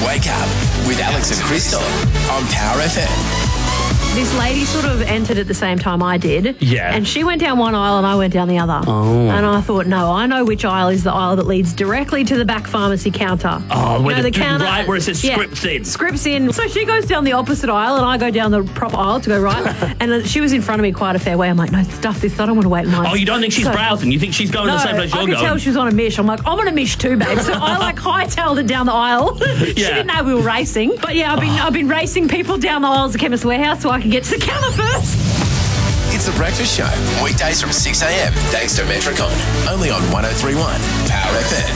Wake Up with Alex and Crystal on Power FM. This lady sort of entered at the same time I did. Yeah. And she went down one aisle and I went down the other. Oh. And I thought, no, I know which aisle is the aisle that leads directly to the back pharmacy counter. Oh, where the counter, right where it says scripts in. Scripts in. So she goes down the opposite aisle and I go down the proper aisle to go right. And she was in front of me quite a fair way. I'm like, no, stuff this. I don't want to wait in line. Oh, you don't think she's browsing? You think she's going to the same place you're I going? could tell she was on a mish. I'm like, I'm on a mish too, babe. So I hightailed it down the aisle. She didn't know we were racing. But yeah, I've been racing people down the aisles of Chemist Warehouse so I can get to the counter first. It's The Breakfast Show, weekdays from 6 a.m. thanks to Metricon, only on 103.1 Power FM.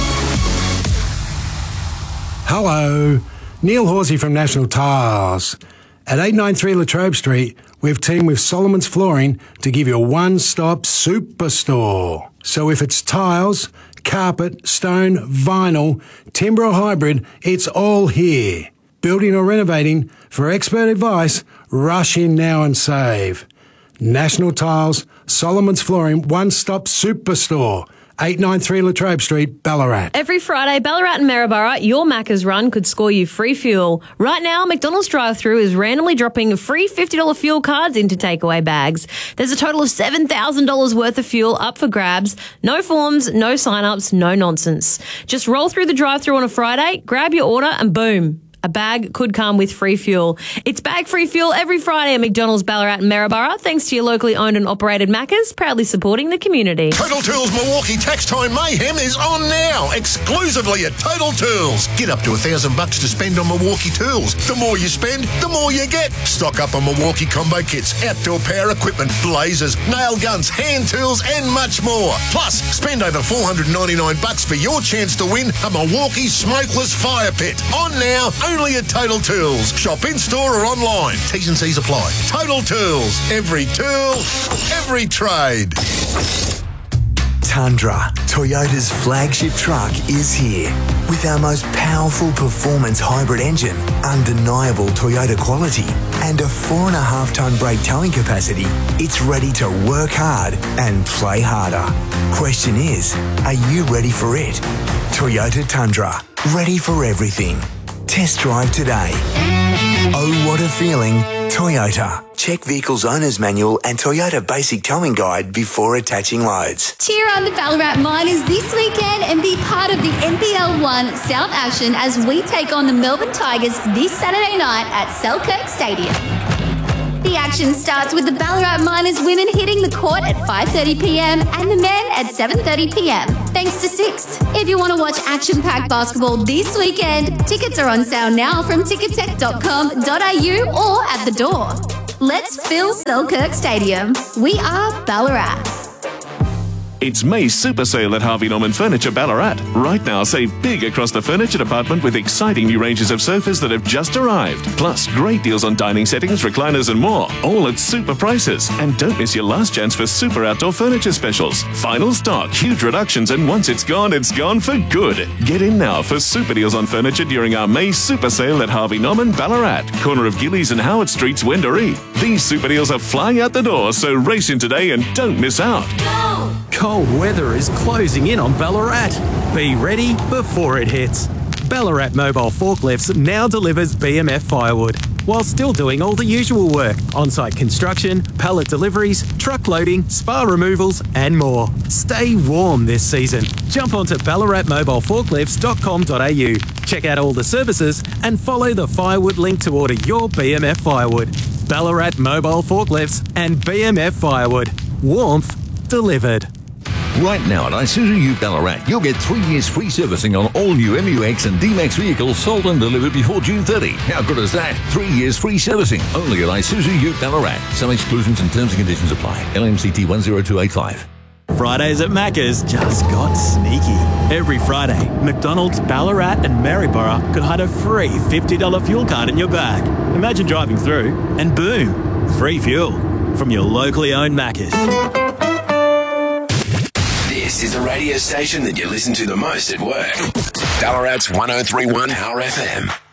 Hello, Neil Horsey from National Tiles. At 893 Latrobe Street, we've teamed with Solomon's Flooring to give you a one-stop superstore. So if it's tiles, carpet, stone, vinyl, timber or hybrid, it's all here. Building or renovating, for expert advice, rush in now and save. National Tiles, Solomon's Flooring, one-stop superstore. 893 Latrobe Street, Ballarat. Every Friday, Ballarat and Maryborough, your Macca's run could score you free fuel. Right now, McDonald's drive-thru is randomly dropping free $50 fuel cards into takeaway bags. There's a total of $7,000 worth of fuel up for grabs. No forms, no sign-ups, no nonsense. Just roll through the drive-thru on a Friday, grab your order, and boom. A bag could come with free fuel. It's bag free fuel every Friday at McDonald's, Ballarat and Maryborough, thanks to your locally owned and operated Macca's, proudly supporting the community. Total Tools Milwaukee Tax Time Mayhem is on now, exclusively at Total Tools. Get up to $1,000 to spend on Milwaukee tools. The more you spend, the more you get. Stock up on Milwaukee combo kits, outdoor power equipment, blazers, nail guns, hand tools, and much more. Plus, spend over $499 for your chance to win a Milwaukee smokeless fire pit. On now, only at Total Tools. Shop in-store or online. T's and C's apply. Total Tools. Every tool, every trade. Tundra, Toyota's flagship truck, is here. With our most powerful performance hybrid engine, undeniable Toyota quality, and a 4.5-tonne brake towing capacity, it's ready to work hard and play harder. Question is, are you ready for it? Toyota Tundra, ready for everything. Test drive today. Oh, what a feeling. Toyota. Check Vehicles Owner's Manual and Toyota Basic Towing Guide before attaching loads. Cheer on the Ballarat Miners this weekend and be part of the NPL 1 South action as we take on the Melbourne Tigers this Saturday night at Selkirk Stadium. The action starts with the Ballarat Miners women hitting the court at 5:30pm and the men at 7:30pm, thanks to Sixt. If you want to watch action-packed basketball this weekend, tickets are on sale now from ticketek.com.au or at the door. Let's fill Selkirk Stadium. We are Ballarat. It's May's super sale at Harvey Norman Furniture Ballarat. Right now, save big across the furniture department with exciting new ranges of sofas that have just arrived. Plus, great deals on dining settings, recliners and more. All at super prices. And don't miss your last chance for super outdoor furniture specials. Final stock, huge reductions, and once it's gone for good. Get in now for super deals on furniture during our May super sale at Harvey Norman Ballarat, corner of Gillies and Howard Streets, Wendouree. These super deals are flying out the door, so race in today and don't miss out. Cold weather is closing in on Ballarat. Be ready before it hits. Ballarat Mobile Forklifts now delivers BMF firewood, while still doing all the usual work: on-site construction, pallet deliveries, truck loading, spa removals and more. Stay warm this season. Jump onto ballaratmobileforklifts.com.au. Check out all the services and follow the firewood link to order your BMF firewood. Ballarat Mobile Forklifts and BMF Firewood. Warmth delivered. Right now at Isuzu U Ballarat, you'll get 3 years free servicing on all new MUX and D-Max vehicles sold and delivered before June 30. How good is that? 3 years free servicing only at Isuzu U Ballarat. Some exclusions and terms and conditions apply. LMCT 10285. Fridays at Macca's just got sneaky. Every Friday, McDonald's, Ballarat and Maryborough could hide a free $50 fuel card in your bag. Imagine driving through and boom, free fuel from your locally owned Macca's. This is the radio station that you listen to the most at work. Ballarat's 103.1 Power FM.